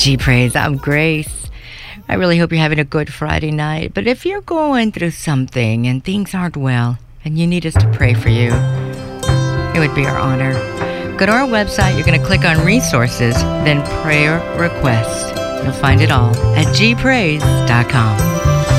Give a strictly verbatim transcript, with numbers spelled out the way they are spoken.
Gee, praise, I'm Grace. I really hope you're having a good Friday night. But if you're going through something and things aren't well and you need us to pray for you, it would be our honor. Go to our website. You're going to click on resources, then prayer request. You'll find it all at g praise dot com.